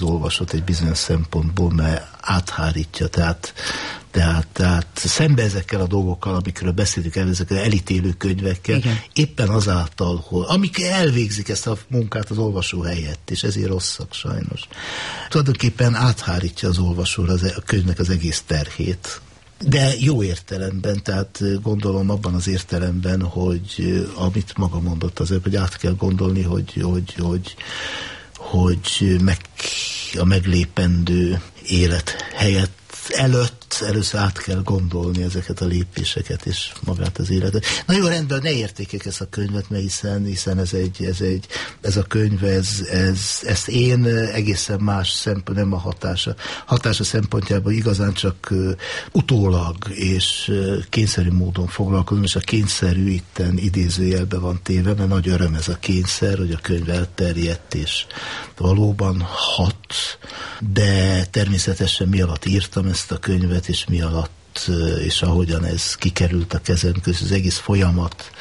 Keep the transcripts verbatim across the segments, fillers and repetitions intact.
olvasott egy bizonyos szempontból, mert áthárítja, tehát, tehát, tehát szembe ezekkel a dolgokkal, amikről beszélünk el, ezekkel elítélő könyvekkel, igen. Éppen azáltal, hogy amik elvégzik ezt a munkát az olvasó helyett, és ezért rosszak sajnos. Tulajdonképpen áthárítja az olvasóra az, a könyvnek az egész terhét. De jó értelemben, tehát gondolom abban az értelemben, hogy amit maga mondott azért, hogy át kell gondolni, hogy, hogy, hogy, hogy meg, a meglépendő élet helyett előtt először át kell gondolni ezeket a lépéseket és magát az életet. Na jó, rendben, ne értékek ezt a könyvet, mert hiszen, hiszen ez, egy, ez, egy, ez a könyv, ez, ez, ezt én egészen más szempont, nem a hatása, hatása szempontjából igazán csak uh, utólag és uh, kényszerű módon foglalkozom, és a kényszerű itten idézőjelben van téve, mert nagy öröm ez a kényszer, hogy a könyv elterjedt, és valóban hat, de természetesen mi alatt írtam ezt a könyvet, és mi alatt, és ahogyan ez kikerült a kezem közül, az egész folyamat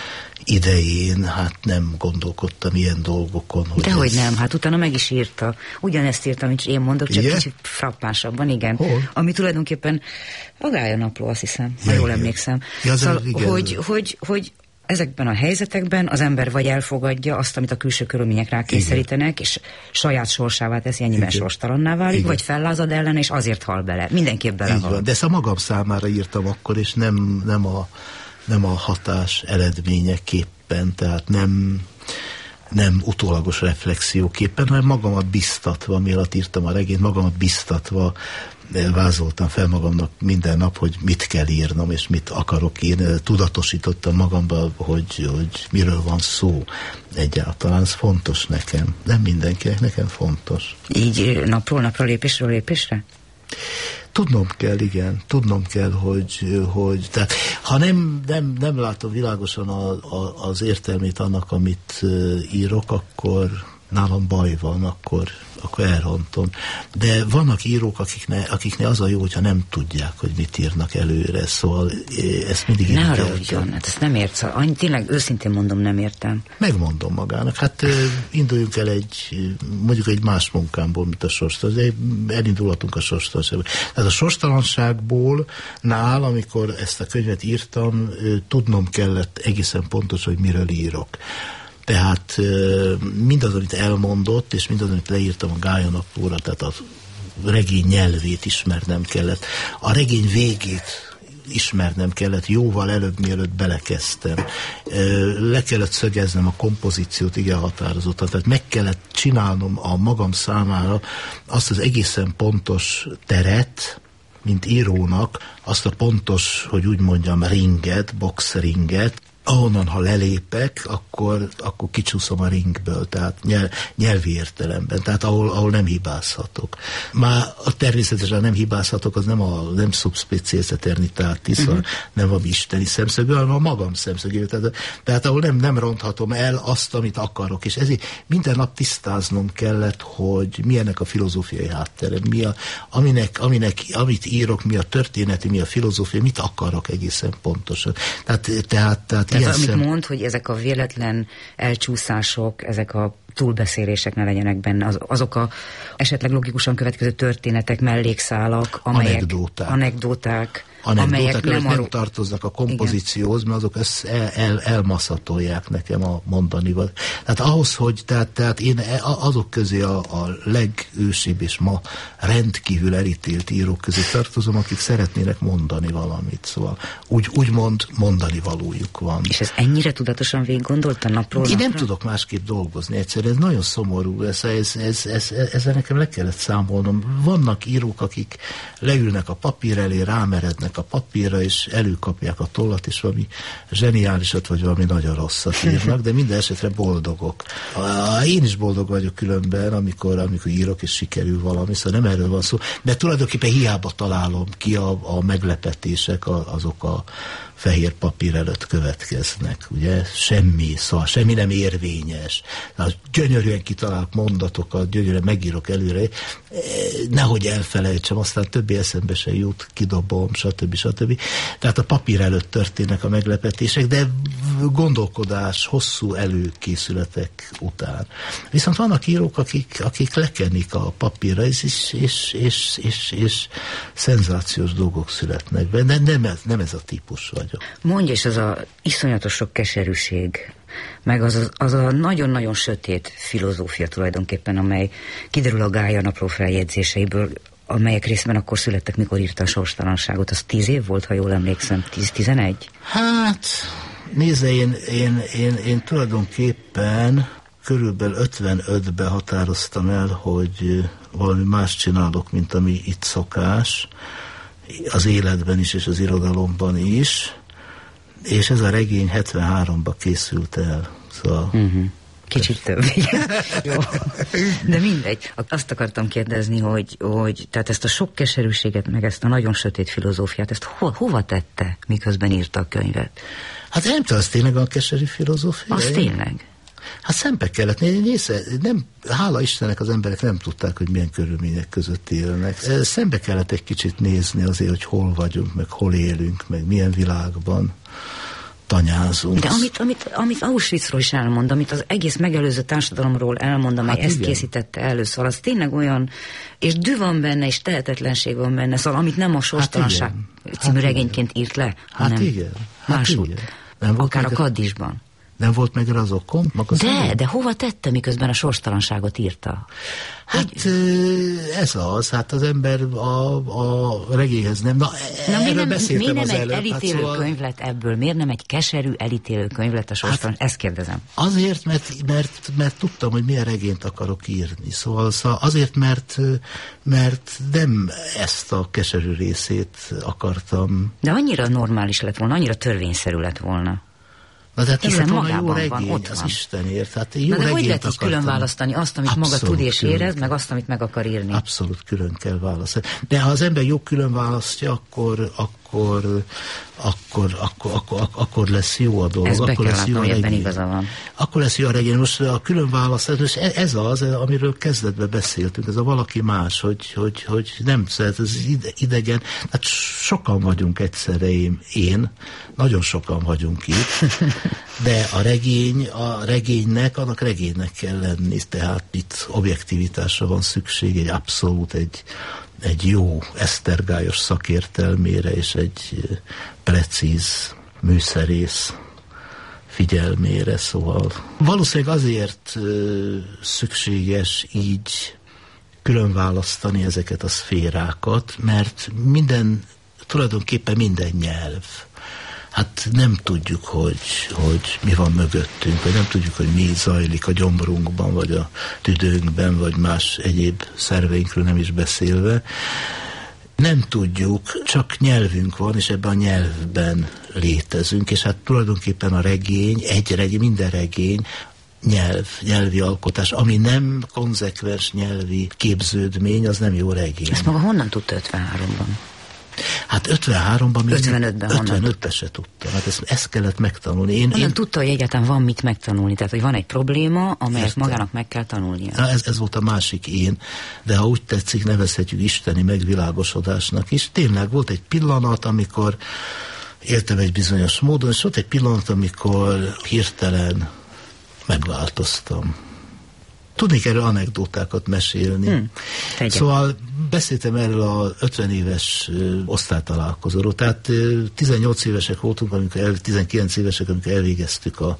idején, hát nem gondolkodtam ilyen dolgokon. Hogy Dehogy ez... nem, hát utána meg is írta. Ugyanezt írtam, mint én mondok, csak igen? Kicsit frappánsabban, igen. Hol? Ami tulajdonképpen a Gája napló, azt hiszem, ha jól emlékszem. Ja, szóval, igen. hogy, hogy, hogy ezekben a helyzetekben az ember vagy elfogadja azt, amit a külső körülmények rá kényszerítenek, és saját sorsává teszi, ennyiben igen. sorstalanná válik, igen. vagy fellázad ellen, és azért hal bele. Mindenképp belehal. De ezt a magam számára írtam akkor, és nem, nem, a, nem a hatás eredményeképpen, tehát nem, nem utólagos reflexióképpen, hanem magamat biztatva, mielőtt írtam a regényt, magamat biztatva vázoltam fel magamnak minden nap, hogy mit kell írnom, és mit akarok írni. Tudatosítottam magamban, hogy, hogy miről van szó egyáltalán. Ez fontos nekem. Nem mindenkinek, nekem fontos. Így napról napra, lépésről lépésre? Tudnom kell, igen. Tudnom kell, hogy, hogy tehát, ha nem, nem, nem látom világosan a, a, az értelmét annak, amit írok, akkor nálam baj van, akkor, akkor elrontom. De vannak írók, akiknek, akiknek az a jó, hogyha nem tudják, hogy mit írnak előre, szóval ezt mindig ne haragudjon, hát ezt nem értsz. Annyi, tényleg őszintén mondom, nem értem. Megmondom magának. Hát induljunk el egy, mondjuk egy más munkámból, mint a sorstalanságból. Elindulhatunk a sorstalanságból. Tehát a sorstalanságból nál, amikor ezt a könyvet írtam, tudnom kellett egészen pontos, hogy miről írok. Tehát mindaz, amit elmondott, és mindaz, amit leírtam a Gája naplóra, tehát a regény nyelvét ismernem kellett. A regény végét ismernem kellett jóval előbb, mielőtt belekezdtem. Le kellett szögeznem a kompozíciót igen határozottan, tehát meg kellett csinálnom a magam számára azt az egészen pontos teret, mint írónak, azt a pontos, hogy úgy mondjam, ringet, boxringet, ahonnan, ha lelépek, akkor, akkor kicsúszom a ringből, tehát nyelv, nyelvi értelemben, tehát ahol, ahol nem hibázhatok. Már természetesen nem hibázhatok, az nem a nem subspecies eternitatis, uh-huh. nem a isteni szemszögből, hanem a magam szemszögéből. Tehát, tehát ahol nem, nem ronthatom el azt, amit akarok. És ezért minden nap tisztáznom kellett, hogy milyennek a filozófiai háttere, mi a, aminek, aminek, amit írok, mi a történeti, mi a filozófia, mit akarok egészen pontosan. Tehát, tehát, tehát Tehát amit szem... mond, hogy ezek a véletlen elcsúszások, ezek a túlbeszélések ne legyenek benne, az, azok a esetleg logikusan következő történetek, mellékszálak, amelyek anekdóták, anekdóták, anekdóták amelyek nem, nem tartoznak a kompozícióhoz, igen. mert azok össze, el, el, elmaszatolják nekem a mondanival. Tehát ahhoz, hogy tehát, tehát én azok közé a, a legősibb és ma rendkívül elítélt írók közé tartozom, akik szeretnének mondani valamit. Szóval úgy, úgymond mondani valójuk van. És ez ennyire tudatosan végiggondolta napról napra? Én nem tudok másképp dolgozni egyszerűen, ez nagyon szomorú, ez, ez, ez, ez, ezzel nekem le kellett számolnom. Vannak írók, akik leülnek a papír elé, rámerednek a papírra, és előkapják a tollat, és valami zseniálisat, vagy valami nagyon rosszat írnak, de minden esetre boldogok. Én is boldog vagyok különben, amikor, amikor írok, és sikerül valami, szóval nem erről van szó, de tulajdonképpen hiába találom ki a, a meglepetések, a, azok a fehér papír előtt következnek, ugye, semmi, szóval semmi nem érvényes. A gyönyörűen kitalált mondatokat, gyönyörűen megírok előre, nehogy elfelejtsem, aztán többi eszembe se jut, kidobom, stb. stb. Tehát a papír előtt történnek a meglepetések, de gondolkodás, hosszú előkészületek után. Viszont vannak írók, akik, akik lekenik a papírra, és, és, és, és, és, és szenzációs dolgok születnek be, de nem ez, nem ez a típus vagyok. Mondj, és az a iszonyatos sok keserűség, meg az, az, az a nagyon-nagyon sötét filozófia tulajdonképpen, amely kiderül a Gája napló feljegyzéseiből, amelyek részben akkor születtek, mikor írta a sorstalanságot. Az tíz év volt, ha jól emlékszem, tíz-tizenegy? Hát, nézze, én, én, én, én tulajdonképpen körülbelül ötvenötben határoztam el, hogy valami más csinálok, mint ami itt szokás, az életben is és az irodalomban is, és ez a regény hetvenháromban készült el. Szóval... Uh-huh. Kicsit több. Jó. De mindegy. Azt akartam kérdezni, hogy, hogy tehát ezt a sok keserűséget, meg ezt a nagyon sötét filozófiát, ezt ho, hova tette, miközben írta a könyvet? Hát nem tudom, az tényleg a keserű filozófia? Az tényleg. Hát szembe kellett nézni, nem, hála Istennek az emberek nem tudták, hogy milyen körülmények között élnek. Szembe kellett egy kicsit nézni azért, hogy hol vagyunk, meg hol élünk, meg milyen világban tanyázunk. De amit, amit, amit Auschwitzról is elmond, amit az egész megelőző társadalomról elmond, amely hát ezt igen. készítette először, az tényleg olyan, és dű van benne, és tehetetlenség van benne, szóval amit nem a Sorstalanság hát című hát regényként írt le, hát hanem igen. Hát máshogy. Igen. Nem akár a Kaddisban. Nem volt meg rá az okom? De, személy? de hova tette, miközben a sorstalanságot írta? Hát hogy... ez az, hát az ember a, a regényhez nem, na, na erről nem, beszéltem nem az egy előbb. elítélő hát szóval... könyv lett ebből? Miért nem egy keserű elítélő könyv lett a sorstalanság? Hát ezt kérdezem. Azért, mert, mert, mert tudtam, hogy milyen regényt akarok írni. Szóval, szóval azért, mert, mert nem ezt a keserű részét akartam. De annyira normális lett volna, annyira törvényszerű lett volna. Na, de hát hiszen nem magában jó regény, van, ott az van. Istenért. Hát jó Na de hogy lehet így akartam. külön választani azt, amit Abszolút maga tud és külön. érez, meg azt, amit meg akar írni? Abszolút külön kell választani. De ha az ember jó külön választja, akkor, akkor, akkor, akkor, akkor, akkor lesz jó a dolog. Ez be akkor kell lesz jó látnom, a ebben regény. igaza van. Akkor lesz jó a regény. Most a külön választás, ez az, amiről kezdetben beszéltünk, ez a valaki más, hogy, hogy, hogy nem szeret, ez idegen. Hát sokan vagyunk egyszerre, én, én, nagyon sokan vagyunk itt, de a regény, a regénynek, annak regénynek kell lenni, tehát itt objektivitásra van szükség, egy abszolút, egy, egy jó esztergályos szakértelmére, és egy precíz műszerész figyelmére, szóval valószínűleg azért ö, szükséges így külön választani ezeket a szférákat, mert minden, tulajdonképpen minden nyelv. Hát nem tudjuk, hogy, hogy mi van mögöttünk, vagy nem tudjuk, hogy mi zajlik a gyomrunkban, vagy a tüdőnkben, vagy más egyéb szerveinkről nem is beszélve. Nem tudjuk, csak nyelvünk van, és ebben a nyelvben létezünk, és hát tulajdonképpen a regény, egy regény, minden regény, nyelv, nyelvi alkotás, ami nem konzekvens nyelvi képződmény, az nem jó regény. Ezt maga honnan tudta ötvenháromban? Hát ötvenháromban még ötvenötben ötvenötben se tudta. Hát ezt, ezt kellett megtanulni. Én, Honnan én... tudta, hogy egyáltalán van mit megtanulni? Tehát, hogy van egy probléma, amelyet Értem. magának meg kell tanulnia. Na, ez, ez volt a másik én, de ha úgy tetszik, nevezhetjük isteni megvilágosodásnak is. Tényleg volt egy pillanat, amikor éltem egy bizonyos módon, és volt egy pillanat, amikor hirtelen megváltoztam. Tudnék erről anekdótákat mesélni. Hmm, szóval beszéltem erről az ötven éves ö, osztálytalálkozóról. Tehát ö, tizennyolc évesek voltunk, amikor el, tizenkilenc évesek, amikor elvégeztük a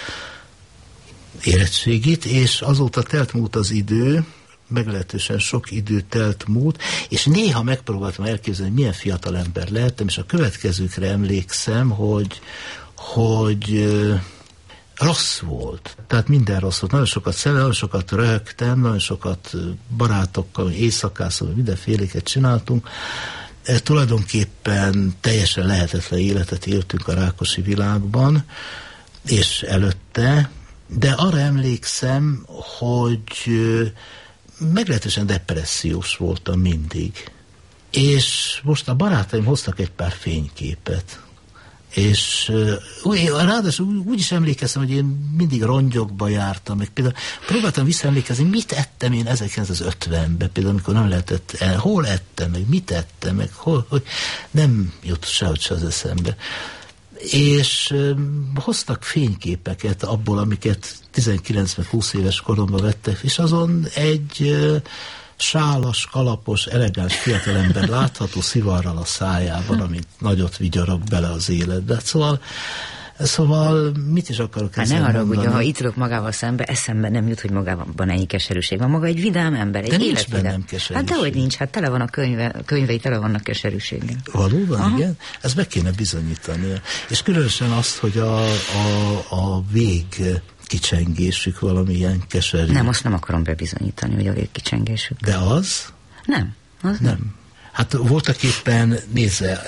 érettségit, és azóta telt múlt az idő, meglehetősen sok idő telt múlt, és néha megpróbáltam elképzelni, milyen fiatal ember lehettem, és a következőkre emlékszem, hogy, hogy ö, rossz volt. Tehát minden rossz volt. Nagyon sokat szemben, nagyon sokat röhögtem, nagyon sokat barátokkal, éjszakáztam, mindenféléket csináltunk. E, tulajdonképpen teljesen lehetetlen életet éltünk a rákosi világban, és előtte, de arra emlékszem, hogy meglehetősen depressziós voltam mindig. És most a barátaim hoztak egy pár fényképet. És uh, ráadásul úgy, úgy is emlékeztem, hogy én mindig rongyokba jártam, meg például próbáltam visszaemlékezni, mit ettem én ezerkilencszázötvenben, például amikor nem lehetett el, hol ettem, meg mit ettem, meg hol, hogy nem jut sehogy se az eszembe. És uh, hoztak fényképeket abból, amiket tizenkilenc meg húsz éves koromban vettek, és azon egy uh, sálas, kalapos, elegáns fiatalember látható szivarral a szájában, amit nagyot vigyorog bele az életbe. Szóval, szóval mit is akarok hát ezzel ne arra, mondani? hogy ha itt ülök magával szembe, eszembe nem jut, hogy magában ennyi keserűség van. Maga egy vidám ember, egy de nincs életvidám. bennem keserűség. Hát dehogy nincs, hát tele van a könyve, könyvei tele vannak keserűséggel. Valóban, aha. Igen? Ezt meg kéne bizonyítani. És különösen azt, hogy a, a, a vég kicsengésük valamilyen keserű. Nem, azt nem akarom bebizonyítani, hogy a végkicsengésük. De az? Nem, az nem. nem. Hát voltak éppen, nézze,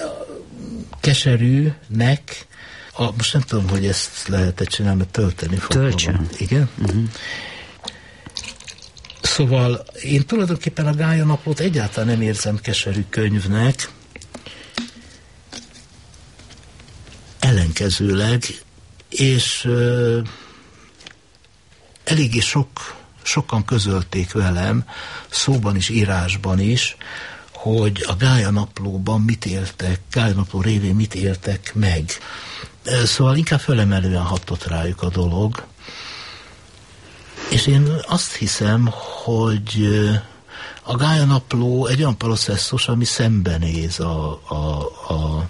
keserűnek, a, most nem tudom, hogy ezt lehet-e csinálni, mert tölteni fog. Töltsön. Igen? Uh-huh. Szóval én tulajdonképpen a Gája naplót egyáltalán nem érzem keserű könyvnek, ellenkezőleg, és uh, eléggé sok, sokan közölték velem, szóban is, írásban is, hogy a Gája naplóban mit éltek, Gája napló révén mit éltek meg. Szóval inkább fölemelően hatott rájuk a dolog. És én azt hiszem, hogy a Gája napló egy olyan processzus, ami szembenéz a, a, a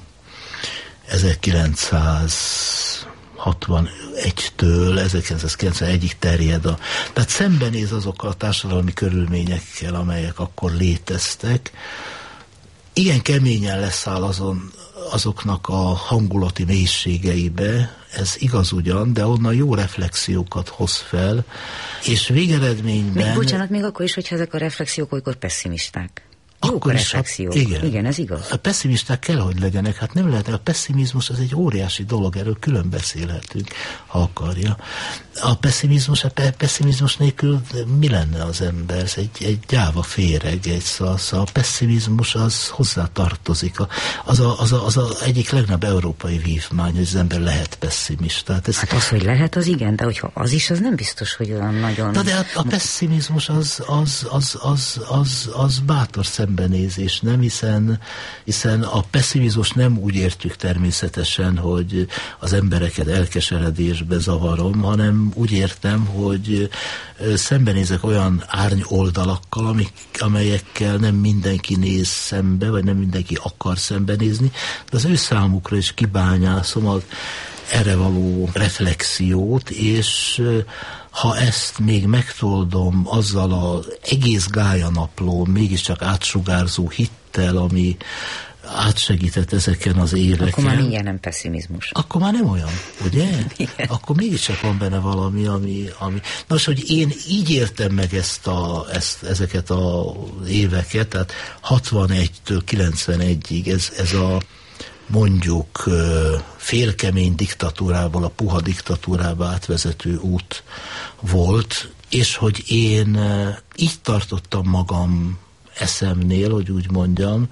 ezerkilencszázhatvanegytől ezerkilencszázkilencvenegyig terjed a... Tehát szembenéz azokkal a társadalmi körülményekkel, amelyek akkor léteztek. Igen keményen leszáll azon, azoknak a hangulati mélységeibe, ez igaz ugyan, de onnan jó reflexiókat hoz fel, és végeredményben... Még, bocsánat, még akkor is, hogyha ezek a reflexiók olykor pessimisták. Jók a reflexiók. Igen. igen, ez igaz. A pessimisták kell, hogy legyenek. Hát nem lehet, a pessimizmus az egy óriási dolog, erről külön beszélhetünk, ha akarja. A pessimizmus, a pessimizmus nélkül mi lenne az ember? Ez egy, egy gyáva féreg, egy szasz. A pessimizmus az hozzá tartozik. A, az, a, az, a, az a egyik legnagyobb európai vívmány, hogy az ember lehet pessimista. Hát, ez... hát az, hogy lehet, az igen, de hogyha az is, az nem biztos, hogy olyan nagyon... Na de a, a pessimizmus az, az, az, az, az, az bátor szembenézés, nem? Hiszen, hiszen a pessimizmus nem úgy értjük természetesen, hogy az embereket elkeseredésbe zavarom, hanem úgy értem, hogy szembenézek olyan árnyoldalakkal, amik, amelyekkel nem mindenki néz szembe, vagy nem mindenki akar szembenézni, de az ő számukra is kibányászom az erre való reflexiót, és ha ezt még megtoldom azzal az egész Gája naplón mégiscsak átsugárzó hittel, ami átsegített ezeken az éveken. Akkor már mindjárt nem pessimizmus. Akkor már nem olyan, ugye? Igen. Akkor mégiscsak van benne valami, ami... ami... Na most, hogy én így értem meg ezt a, ezt, ezeket az éveket, tehát hatvanegytől kilencvenegyig ez, ez a mondjuk félkemény diktatúrából a puha diktatúrába átvezető út volt, és hogy én így tartottam magam eszemnél, hogy úgy mondjam,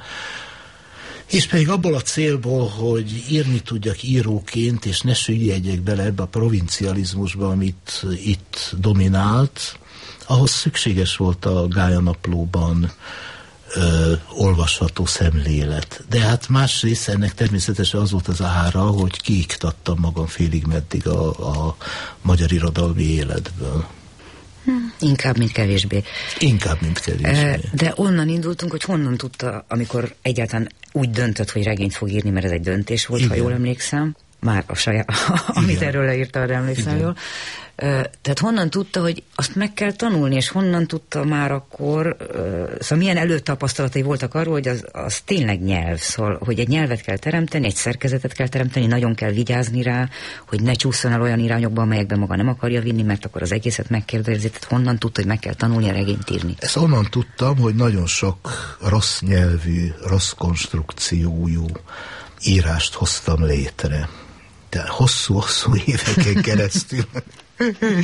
és pedig abból a célból, hogy írni tudjak íróként, és ne süllyedjek bele ebbe a provincializmusba, amit itt dominált, ahhoz szükséges volt a Gája naplóban Ö, olvasható szemlélet. De hát másrészt ennek természetesen az volt az ára, hogy kiiktattam magam félig meddig a, a magyar irodalmi életből. Hm, inkább, mint kevésbé. Inkább, mint kevésbé. De onnan indultunk, hogy honnan tudta, amikor egyáltalán úgy döntött, hogy regényt fog írni, mert ez egy döntés volt, igen, ha jól emlékszem. Már a saját, amit erről leírta, arra emlékszem jól. Tehát honnan tudta, hogy azt meg kell tanulni, és honnan tudta már akkor, szóval milyen előtapasztalatai voltak arról, hogy az, az tényleg nyelv, szóval, hogy egy nyelvet kell teremteni, egy szerkezetet kell teremteni, nagyon kell vigyázni rá, hogy ne csúszson el olyan irányokba, amelyekben maga nem akarja vinni, mert akkor az egészet megkérdezi. Tehát honnan tudta, hogy meg kell tanulni a regényt írni? Ezt onnan tudtam, hogy nagyon sok rossz nyelvű, rossz konstrukciójú írást hoztam létre. De hosszú-hosszú éveken keresztül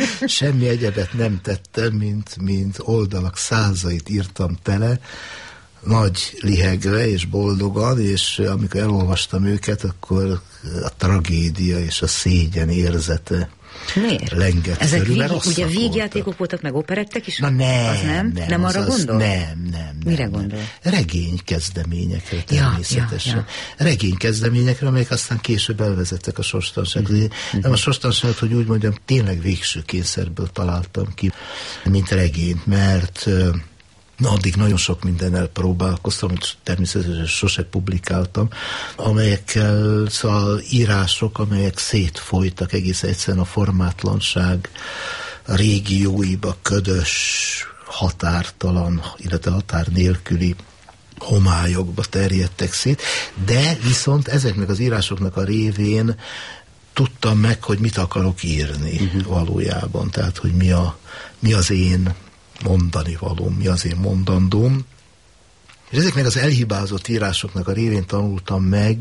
semmi egyebet nem tettem, mint, mint oldalak százait írtam tele nagy lihegve és boldogan, és amikor elolvastam őket, akkor a tragédia és a szégyen érzete Miért? lengett Ezek körül, vég, ugye vígjátékok voltak, meg operettek is? Na nem, az nem? nem. Nem az arra az, gondol? Nem, nem, nem. Mire nem. gondol? Regény kezdeményekre természetesen. Ja, ja, ja. Regény kezdeményekre, amelyek aztán később elvezettek a sorstalanságot. Mm-hmm. Nem a sorstalanságot, hogy úgy mondjam, tényleg végső kényszerből találtam ki, mint regényt, mert na, addig nagyon sok mindennel próbálkoztam, hogy természetesen sose publikáltam, amelyekkel, szóval írások, amelyek szétfolytak egész egyszerűen a formátlanság a régióiba, ködös, határtalan, illetve határ nélküli homályokba terjedtek szét, de viszont ezeknek az írásoknak a révén tudtam meg, hogy mit akarok írni uh-huh. valójában, tehát hogy mi, a, mi az én mondani valóm, mi az én mondandóm. És ezeknek az elhibázott írásoknak a révén tanultam meg,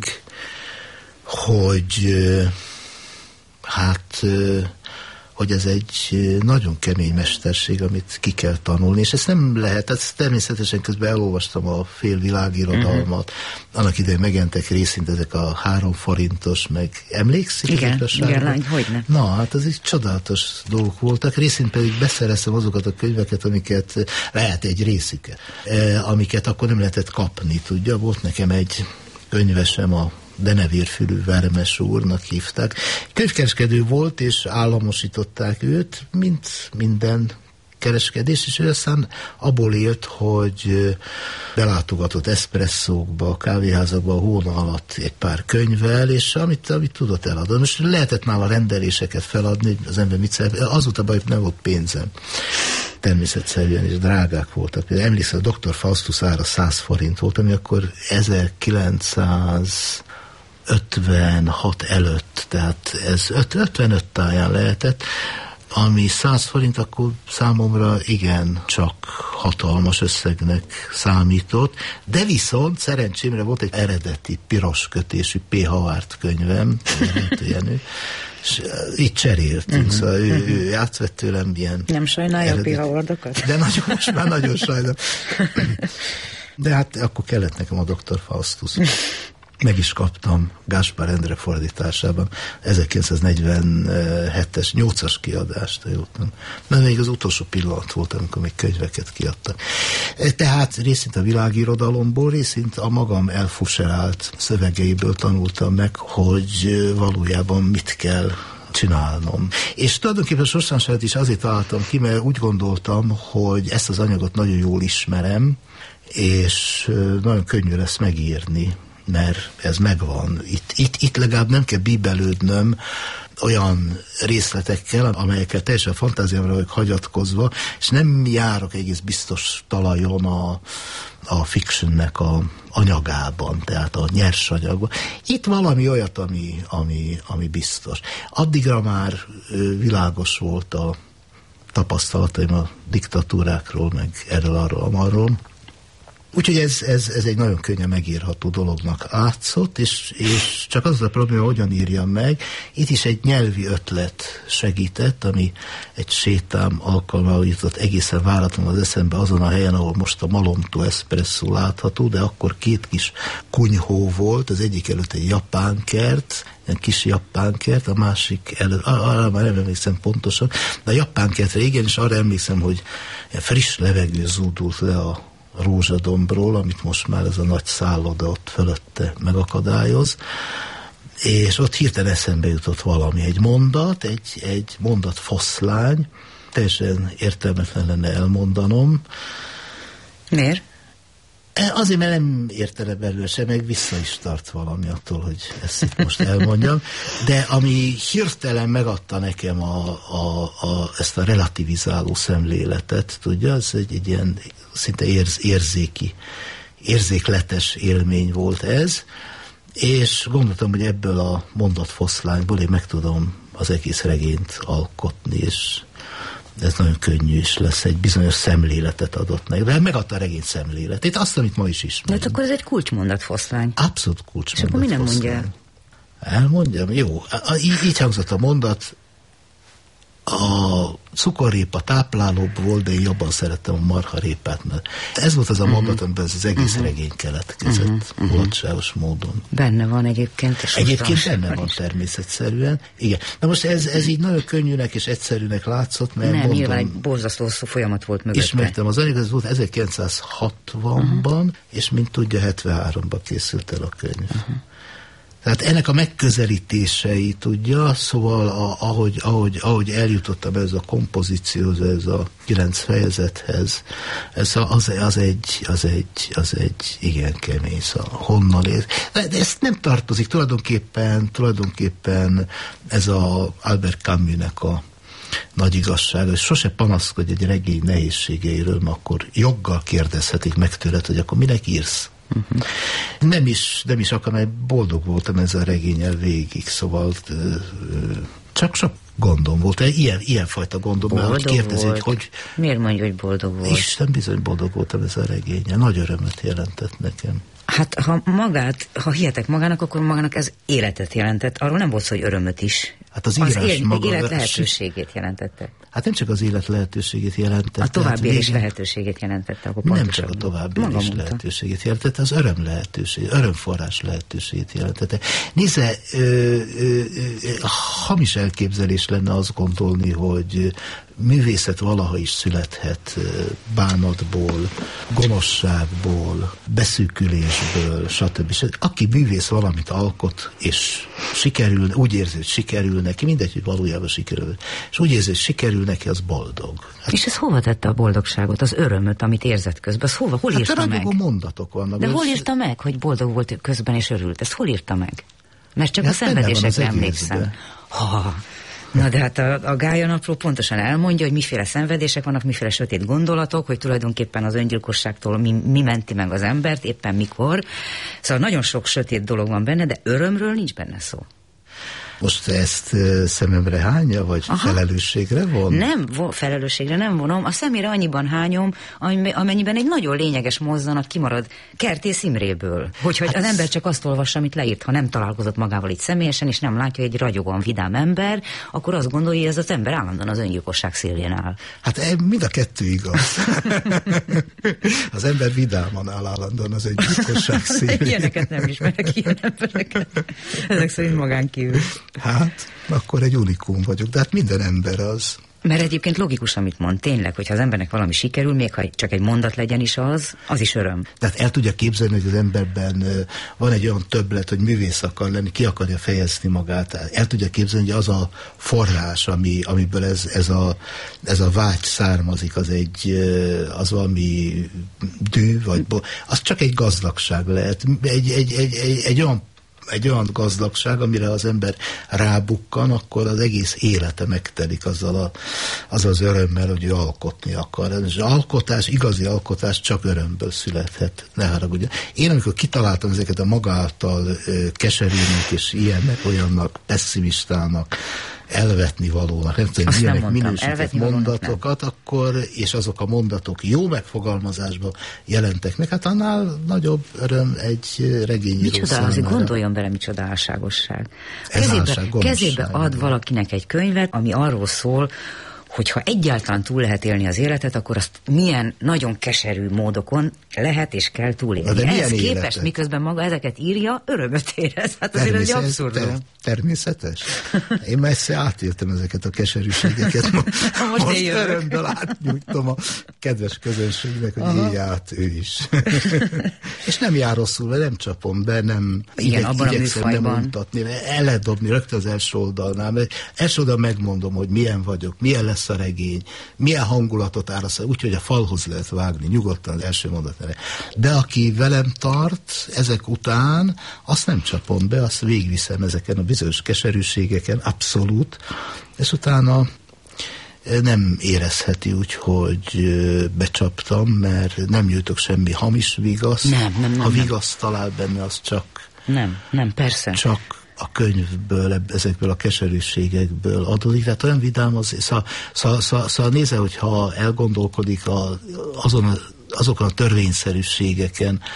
hogy hát, hogy ez egy nagyon kemény mesterség, amit ki kell tanulni, és ezt nem lehet, ezt természetesen közben elolvastam a fél világirodalmat, uh-huh. annak idején megjelentek részint ezek a három forintos, meg emlékszik? Igen, igen, lány, hogyne. Na, hát ez egy csodálatos dolgok voltak, részint pedig beszereztem azokat a könyveket, amiket, lehet egy részüket, amiket akkor nem lehetett kapni, tudja, volt nekem egy könyvesem, a Denevérfülű Vermes úrnak hívták. Könyvkereskedő volt, és államosították őt, mint minden kereskedés, és ő aztán abból élt, hogy belátogatott eszpresszókba, kávéházakba a hóna alatt egy pár könyvvel, és amit, amit tudott eladni. Most lehetett nála rendeléseket feladni, az ember mit szerint, azóta baj, nem volt pénzem. Természetszerűen, és drágák voltak. Emlékszem, a doktor Faustus ára száz forint volt, ami akkor ezerkilencszázötvenhat előtt, tehát ez ötvenöt táján lehetett, ami száz forint, akkor számomra igen, csak hatalmas összegnek számított, de viszont szerencsémre volt egy eredeti piros kötésű P. Havárt könyvem, Jenő, és így cseréltünk, uh-huh, szóval ő, uh-huh. ő átvett tőlem ilyen... Nem sajnálja a P. Havardokat? De nagyon, most már nagyon sajnálom. De hát akkor kellett nekem a doktor Faustus. Meg is kaptam Gáspár Endre fordításában ezerkilencszáznegyvenhetes nyolcas kiadást, mert még az utolsó pillanat volt, amikor még könyveket kiadtak. Tehát részint a világirodalomból, részint a magam elfuserált szövegeiből tanultam meg, hogy valójában mit kell csinálnom. És tulajdonképpen a sorstalanságot is azért találtam ki, mert úgy gondoltam, hogy ezt az anyagot nagyon jól ismerem, és nagyon könnyű lesz megírni, mert ez megvan. Itt, itt, itt legalább nem kell bíbelődnöm olyan részletekkel, amelyekkel teljesen fantáziámra vagyok hagyatkozva, és nem járok egész biztos talajon a, a fictionnek a anyagában, tehát a nyersanyagban. Itt valami olyat, ami, ami, ami biztos. Addigra már világos volt a tapasztalataim a diktatúrákról, meg erről, arról, arról. Úgyhogy ez, ez, ez egy nagyon könnyen megírható dolognak látszott, és, és csak az a probléma, hogyan írjam meg. Itt is egy nyelvi ötlet segített, ami egy sétám alkalmával jutott egészen váratlanul az eszembe azon a helyen, ahol most a Malomto Espresso látható, de akkor két kis kunyhó volt, az egyik előtt egy japán kert, egy kis japán kert, a másik előtt, arra már nem emlékszem pontosan, de a japán kertre igen, és arra emlékszem, hogy friss levegő zúdult le a Rózsadombról, amit most már ez a nagy szálloda ott fölötte megakadályoz, és ott hirtelen eszembe jutott valami, egy mondat, egy, egy mondat foszlány, teljesen értelmetlen lenne elmondanom. Miért? Azért, mert nem értene belőle sem, meg vissza is tart valami attól, hogy ezt itt most elmondjam, de ami hirtelen megadta nekem a, a, a, ezt a relativizáló szemléletet, tudja, ez egy, egy ilyen szinte érz, érzéki, érzékletes élmény volt ez, és gondoltam, hogy ebből a mondatfoszlányból én meg tudom az egész regényt alkotni, és ez nagyon könnyű is lesz, egy bizonyos szemléletet adott meg. De megadta a regény szemléletét, azt, amit ma is ismerünk. De akkor ez egy kulcsmondatfoszlány. Abszolút kulcsmondatfoszlány. És akkor mi nem mondja el? Elmondjam? Jó. Így, így hangzott a mondat. a cukorrépa táplálóbb volt, de én jobban szerettem a marharépát, mert ez volt az a mondat, uh-huh. amiben ez az egész uh-huh. regény keletkezett, uh-huh. mulatságos módon. Benne van egyébként. Egyébként benne van természetszerűen. Igen. Na most ez, ez így nagyon könnyűnek és egyszerűnek látszott, mert nem, mondom, nyilván egy borzasztó hosszú folyamat volt mögötte. Ismertem az anyag, ez volt ezerkilencszázhatvanban, uh-huh. és mint tudja, hetvenháromban készült el a könyv. Uh-huh. Tehát ennek a megközelítései tudja, szóval a, ahogy, ahogy, ahogy eljutottam ez a kompozícióhoz, ez a kilenc fejezethez, ez a, az, az, egy, az, egy, az egy igen kemény, szóval honnan ér. De, de ez nem tartozik, tulajdonképpen, tulajdonképpen ez a Albert Camusnek a nagy igazság, hogy sose panaszkodj egy regény nehézségeiről, mert akkor joggal kérdezhetik meg tőled, hogy akkor minek írsz. Uh-huh. Nem is, nem is akar, mert boldog voltam ezzel a regénnyel végig, szóval csak sok gondom volt, ilyen, ilyenfajta gondom, boldog mert kérdezi, hogy, hogy... Miért mondja, hogy boldog volt? Isten, bizony boldog voltam ezzel a regénnyel, nagy örömet jelentett nekem. Hát, ha magát, ha hihetek magának, akkor magának ez életet jelentett. Arról nem volt szó, hogy örömöt is. Hát az, az él, maga élet lehetőségét jelentette. Hát nem csak az élet lehetőségét jelentette. A továbbélés végén... lehetőségét jelentette. Akkor nem csak a továbbélés lehetőségét jelentette, az öröm lehetőségét, örömforrás lehetőségét jelentette. Nézze, ö, ö, ö, hamis elképzelés lenne azt gondolni, hogy művészet valaha is születhet bánatból, gonoszságból, beszűkülésből, stb. Aki művész valamit alkot, és sikerül, úgy érzi, hogy sikerül neki, mindegy, hogy valójában sikerül, és úgy érzi, hogy sikerül neki, az boldog. Hát, és ez hova tette a boldogságot, az örömöt, amit érzett közben? Az hova, hol hát írta meg? mondatok vannak. De hol írta meg, hogy boldog volt közben és örült? Ezt hol írta meg? Mert csak ja, a szenvedésekre emlékszem. Ha... Na de hát a, a Gája Napló pontosan elmondja, hogy miféle szenvedések vannak, miféle sötét gondolatok, hogy tulajdonképpen az öngyilkosságtól mi, mi menti meg az embert, éppen mikor. Szóval nagyon sok sötét dolog van benne, de örömről nincs benne szó. Most ezt uh, szememre hányja, vagy aha. felelősségre von? Nem, vo- felelősségre nem vonom. A szemére annyiban hányom, amennyiben egy nagyon lényeges mozzanat kimarad Kertész Imréből. Hogy, hogy hát az ez... ember csak azt olvassa, amit leírt, ha nem találkozott magával itt személyesen, és nem látja, hogy egy ragyogóan vidám ember, akkor azt gondolja, hogy ez az ember állandóan az öngyilkosság szélén áll. Hát mind a kettő igaz. Az ember vidáman áll állandóan az öngyilkosság szélén. Ilyeneket nem ismerek, ilyen embereket. Ezek szerint magán kívül. Hát, akkor egy unikum vagyok, de hát minden ember az. Mert egyébként logikus, amit mond, tényleg, hogyha az embernek valami sikerül, még ha csak egy mondat legyen is az, az is öröm. Tehát el tudja képzelni, hogy az emberben van egy olyan többlet, hogy művész akar lenni, ki akarja fejezni magát. El tudja képzelni, hogy az a forrás, ami, amiből ez, ez, a, ez a vágy származik, az egy, az valami dű, vagy bo, az csak egy gazdagság lehet. Egy, egy, egy, egy, egy olyan egy olyan gazdagság, amire az ember rábukkan, akkor az egész élete megtelik azzal, a, azzal az örömmel, hogy ő alkotni akar. És alkotás, igazi alkotás csak örömből születhet. Ne haragudjon. Én amikor kitaláltam ezeket a maga által keserűnek és ilyennek, olyannak, pessimistának, elvetni valónak, nem tudom, milyenek minősített mondatokat, akkor, és azok a mondatok jó megfogalmazásban jelentek meg, hát annál nagyobb öröm egy regényíró micsoda, számára. Azért gondoljon bele, micsoda álságosság. Kezébe, kezébe ad valakinek egy könyvet, ami arról szól, hogyha egyáltalán túl lehet élni az életet, akkor azt milyen nagyon keserű módokon lehet és kell túlélni. Ehhez képest, miközben maga ezeket írja, örömöt érez. Hát azért ez egy abszurdum. Ter- természetes. Én messze átéltem ezeket a keserűségeket. Most, most örömből átnyújtom a kedves közönségnek, hogy aha. élj át ő is. És nem jár rosszul, nem csapom be, nem igen, igye, abban igyekszem a nem mutatni. El lehet dobni rögtön az első oldalnál, mert első oldal megmondom, hogy milyen vagyok, milyen lesz a regény, milyen hangulatot áraszt, úgyhogy a falhoz lehet vágni, nyugodtan az első mondat. De aki velem tart, ezek után, azt nem csapom be, azt végigviszem ezeken a bizonyos keserűségeken, abszolút, és utána nem érezheti úgy, hogy becsaptam, mert nem nyújtok semmi hamis vigaszt. Nem, nem, nem. Ha vigaszt talál benne, az csak... Nem, nem, persze. Csak a könyvből, ezekből a keserűségekből adódik, tehát olyan vidám az... Szóval, szóval, szóval, szóval nézze, hogyha elgondolkodik a, azon a, azokon a törvényszerűségeken,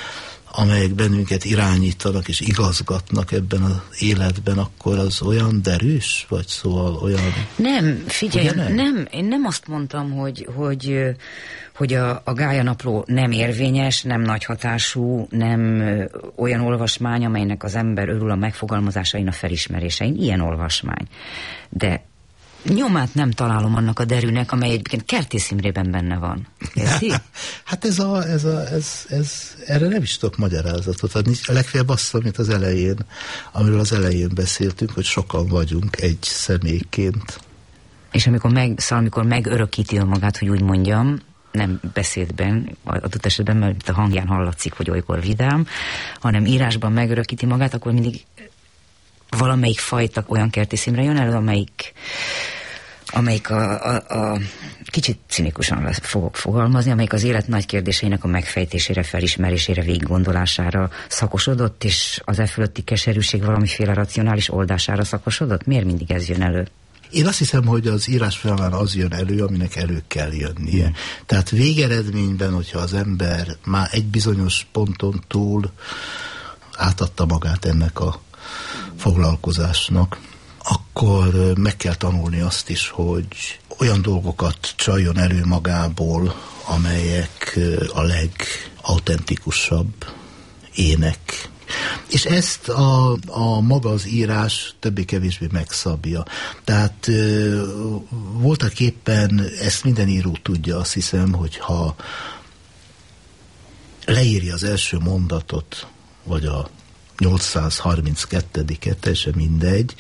amelyek bennünket irányítanak és igazgatnak ebben az életben, akkor az olyan derűs, vagy szóval olyan... Nem, figyelj, nem? nem, én nem azt mondtam, hogy, hogy, hogy a, a Gája Napló nem érvényes, nem nagy hatású, nem olyan olvasmány, amelynek az ember örül a megfogalmazásain, a felismerésein. Ilyen olvasmány. De nyomát nem találom annak a derűnek, amely egyébként Kertész Imrében benne van. Érti? Hát ez a, ez a, ez, ez, erre nem is tudok magyarázatot adni. A legfeljebb azt, amit az elején, amiről az elején beszéltünk, hogy sokan vagyunk egy személyként. És amikor, meg, szóval amikor megörökíti önmagát, hogy úgy mondjam, nem beszédben, adott esetben, mert a hangján hallatszik, hogy olykor vidám, hanem írásban megörökíti magát, akkor mindig valamelyik fajta olyan Kertész Imre jön elő, amelyik, amelyik a, a, a kicsit cinikusan fogok fogalmazni, amelyik az élet nagy kérdéseinek a megfejtésére, felismerésére, végiggondolására szakosodott, és az e fölötti keserűség valamiféle racionális oldására szakosodott? Miért mindig ez jön elő? Én azt hiszem, hogy az írás folyamán az jön elő, aminek elő kell jönnie. Mm. Tehát végeredményben, hogyha az ember már egy bizonyos ponton túl átadta magát ennek a foglalkozásnak, akkor meg kell tanulni azt is, hogy olyan dolgokat csaljon elő magából, amelyek a legautentikusabb ének. És ezt a, a maga az írás többé-kevésbé megszabja. Tehát voltak éppen, ezt minden író tudja, azt hiszem, hogyha leírja az első mondatot, vagy a nyolcszázharminckettőet, teljesen mindegy,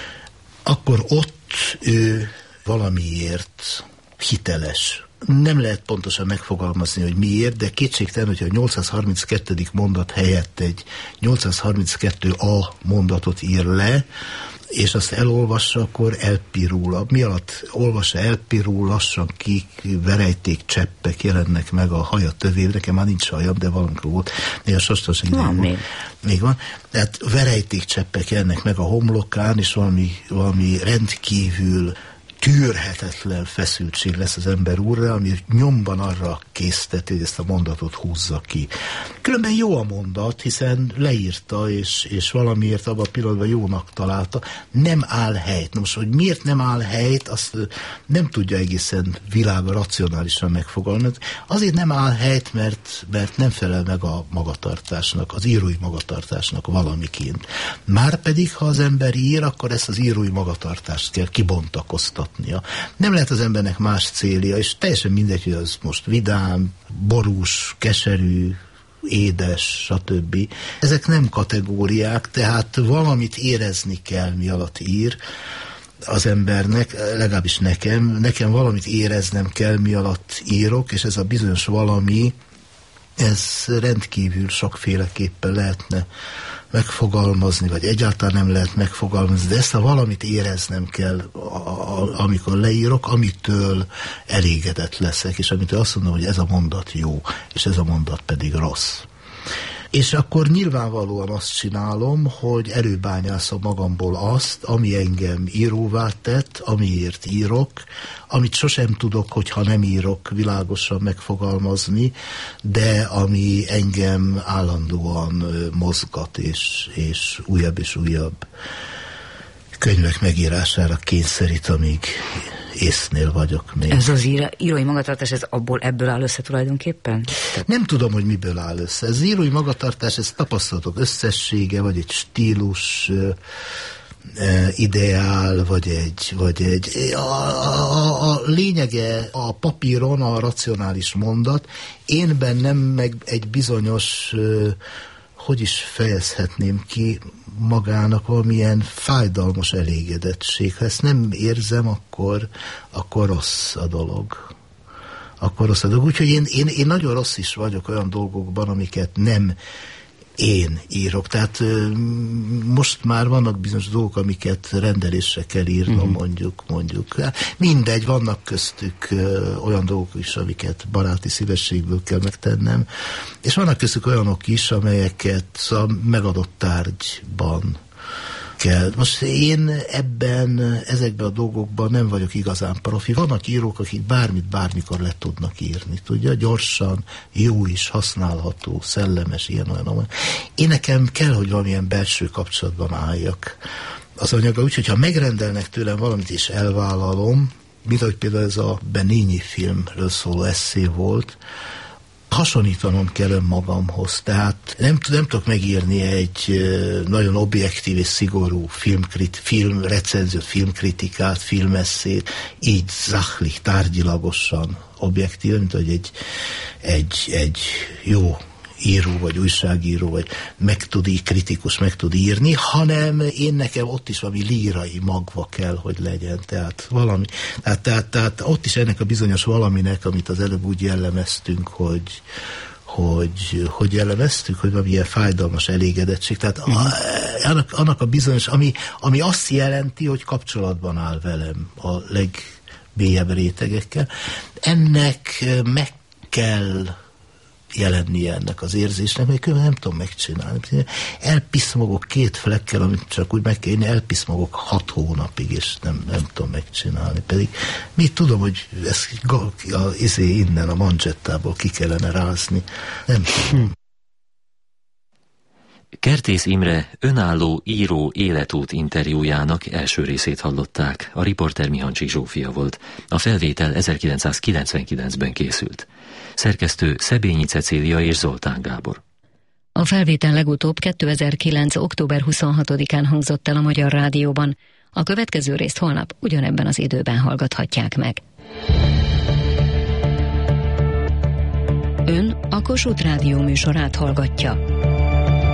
akkor ott ő valamiért hiteles. Nem lehet pontosan megfogalmazni, hogy miért, de kétségtelen, hogyha a nyolcszázharminckettő mondat helyett egy nyolcszázharminckettő A mondatot ír le, és azt elolvassa, akkor elpirul. Mi alatt olvassa, elpirul, lassan kék verejték cseppek jelennek meg a haja tövén. Nekem már nincs hajam, de valamikor volt. Még a sostos van, még. még van. Tehát verejték cseppek jelennek meg a homlokán, és valami, valami rendkívül tűrhetetlen feszültség lesz az ember úrra, ami nyomban arra készteti, hogy ezt a mondatot húzza ki. Különben jó a mondat, hiszen leírta, és, és valamiért abban a pillanatban jónak találta. Nem áll helyt. Na most, hogy miért nem áll helyt, azt nem tudja egészen világa, racionálisan megfogalmazni. Azért nem áll helyt, mert, mert nem felel meg a magatartásnak, az írói magatartásnak valamiként. Márpedig, ha az ember ír, akkor ezt az írói magatartást kell kibontakoztatni. Nem lehet az embernek más célja, és teljesen mindegy, hogy az most vidám, borús, keserű, édes, stb. Ezek nem kategóriák, tehát valamit érezni kell, mi alatt ír az embernek, legalábbis nekem, nekem valamit éreznem kell, mi alatt írok, és ez a bizonyos valami, ez rendkívül sokféleképpen lehetne megfogalmazni, vagy egyáltalán nem lehet megfogalmazni, de ezt a valamit éreznem kell, a, a, amikor leírok, amitől elégedett leszek, és amitől azt mondom, hogy ez a mondat jó, és ez a mondat pedig rossz. És akkor nyilvánvalóan azt csinálom, hogy előbányászom magamból azt, ami engem íróvá tett, amiért írok, amit sosem tudok, hogyha nem írok, világosan megfogalmazni, de ami engem állandóan mozgat, és, és újabb és újabb könyvek megírására kényszerít, amíg észnél vagyok még. Ez az írá, írói magatartás, ez abból ebből áll össze tulajdonképpen? Tehát... Nem tudom, hogy miből áll össze. Ez írói magatartás, ez tapasztalatok összessége, vagy egy stílus e, ideál, vagy egy, vagy egy a, a, a lényege a papíron a racionális mondat, én bennem meg egy bizonyos e, hogy is fejezhetném ki magának valamilyen fájdalmas elégedettség. Ha ezt nem érzem, akkor, akkor rossz a dolog. Akkor rossz a dolog. Úgyhogy én, én, én nagyon rossz is vagyok olyan dolgokban, amiket nem én írok. Tehát most már vannak bizonyos dolgok, amiket rendelésre kell írnom, uh-huh. mondjuk, mondjuk. Mindegy, vannak köztük olyan dolgok is, amiket baráti szívességből kell megtennem, és vannak köztük olyanok is, amelyeket a megadott tárgyban kell. Most én ebben, ezekben a dolgokban nem vagyok igazán profi. Vannak írók, akik bármit, bármikor le tudnak írni. Tudja, gyorsan, jó is, használható, szellemes, ilyen olyan. Én nekem kell, hogy valamilyen belső kapcsolatban álljak az anyaga, úgyhogy ha megrendelnek tőlem valamit és elvállalom, mint ahogy például ez a Benigni filmről szóló esszé volt, hasonlítanom kell önmagamhoz, tehát nem, nem tudok megírni egy nagyon objektív és szigorú filmkrit, film, recenziót, filmkritikát, filmesszét, így zachlich, tárgyilagosan objektív, mint hogy egy, egy, egy jó író, vagy újságíró, vagy meg tud így, kritikus meg tud írni, hanem én nekem ott is valami lírai magva kell, hogy legyen. Tehát valami, tehát, tehát, tehát ott is ennek a bizonyos valaminek, amit az előbb úgy jellemeztünk, hogy hogy, hogy jellemeztük, hogy valami ilyen fájdalmas elégedettség. Tehát a, annak, annak a bizonyos, ami, ami azt jelenti, hogy kapcsolatban áll velem a legmélyebb rétegekkel. Ennek meg kell jelennie ennek az érzésnek, mert különben nem tudom megcsinálni. Elpiszmogok két flekkel, amit csak úgy meg kell írni, elpiszmogok hat hónapig, és nem, nem tudom megcsinálni. Pedig mit tudom, hogy ezt izé innen a manzsettából ki kellene rázni. Nem tudom. Kertész Imre önálló író életút interjújának első részét hallották. A riporter Mihancsi Zsófia volt. A felvétel ezerkilencszázkilencvenkilencben készült. Szerkesztő Szebényi Cecília és Zoltán Gábor. A felvétel legutóbb kétezer-kilenc. október huszonhatodikán hangzott el a Magyar Rádióban. A következő részt holnap ugyanebben az időben hallgathatják meg. Ön a Kossuth Rádió műsorát hallgatja.